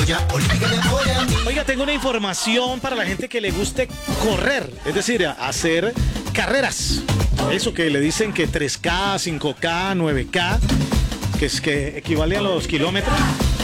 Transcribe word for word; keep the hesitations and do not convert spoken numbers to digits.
Oiga, tengo una información para la gente que le guste correr, es decir, hacer carreras. Eso que le dicen que tres K, cinco K, nueve K, que es que equivale a los kilómetros.